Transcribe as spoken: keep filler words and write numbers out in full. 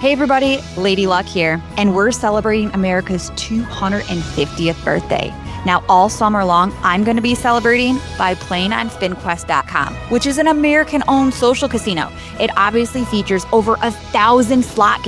Hey everybody, Lady Luck here, and we're celebrating America's two hundred fiftieth birthday. Now, all summer long, I'm going to be celebrating by playing on Spin Quest dot com, which is an American-owned social casino. It obviously features over a thousand slot games